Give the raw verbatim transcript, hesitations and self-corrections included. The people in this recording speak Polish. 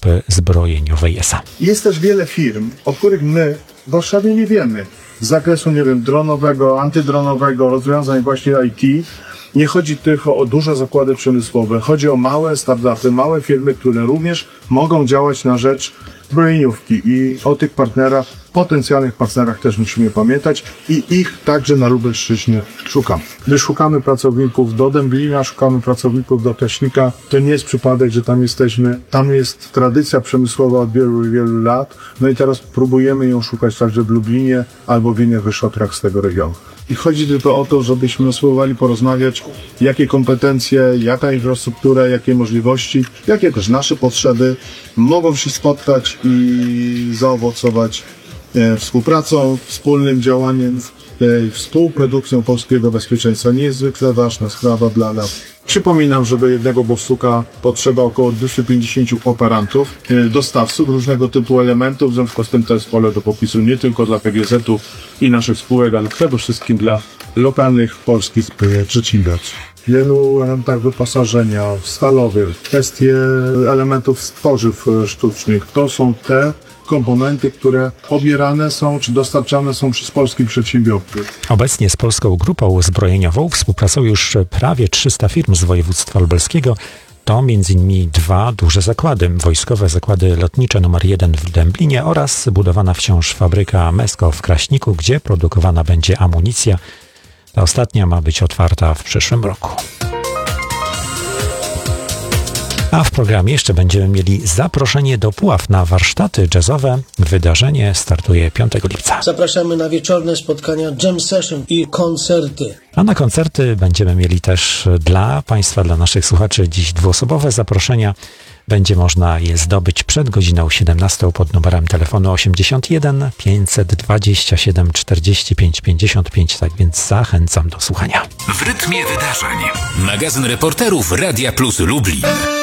Grupy Zbrojeniowej S A. Jest też wiele firm, o których my w Warszawie nie wiemy. Z zakresu, nie wiem, dronowego, antydronowego, rozwiązań właśnie I T. Nie chodzi tylko o duże zakłady przemysłowe. Chodzi o małe startupy, małe firmy, które również mogą działać na rzecz zbrojeniówki. I o tych partnerach, potencjalnych partnerach też musimy pamiętać i ich także na Lubelszczyźnie szukamy. My szukamy pracowników do Dęblina, szukamy pracowników do Kraśnika. To nie jest przypadek, że tam jesteśmy. Tam jest tradycja przemysłowa od wielu, wielu lat. No i teraz próbujemy ją szukać także w Lublinie albo w innych wyższotrach z tego regionu. I chodzi tylko o to, żebyśmy spróbowali porozmawiać, jakie kompetencje, jaka infrastruktura, jakie możliwości, jakie też nasze potrzeby mogą się spotkać i zaowocować e, współpracą, wspólnym działaniem, e, współprodukcją polskiego bezpieczeństwa. Niezwykle ważna sprawa dla nas. Przypominam, że do jednego Bostuka potrzeba około dwieście pięćdziesiąt operantów, e, dostawców różnego typu elementów, w związku z tym to jest pole do popisu nie tylko dla P G Z-u i naszych spółek, ale przede wszystkim dla lokalnych polskich przedsiębiorców. W wielu elementach wyposażenia stalowych, kwestie elementów tworzyw sztucznych, to są te komponenty, które pobierane są czy dostarczane są przez polskich przedsiębiorców. Obecnie z Polską Grupą Zbrojeniową współpracuje już prawie trzysta firm z województwa lubelskiego. To między innymi dwa duże zakłady. Wojskowe zakłady lotnicze numer jeden w Dęblinie oraz budowana wciąż fabryka Mesko w Kraśniku, gdzie produkowana będzie amunicja. Ta ostatnia ma być otwarta w przyszłym roku. A w programie jeszcze będziemy mieli zaproszenie do Puław na warsztaty jazzowe. Wydarzenie startuje piątego lipca. Zapraszamy na wieczorne spotkania, jam session i koncerty. A na koncerty będziemy mieli też dla Państwa, dla naszych słuchaczy dziś dwuosobowe zaproszenia. Będzie można je zdobyć przed godziną siedemnastą pod numerem telefonu osiemdziesiąt jeden pięćset dwadzieścia siedem czterdzieści pięć pięćdziesiąt pięć. Tak więc zachęcam do słuchania. W rytmie wydarzeń. Magazyn reporterów Radia Plus Lublin.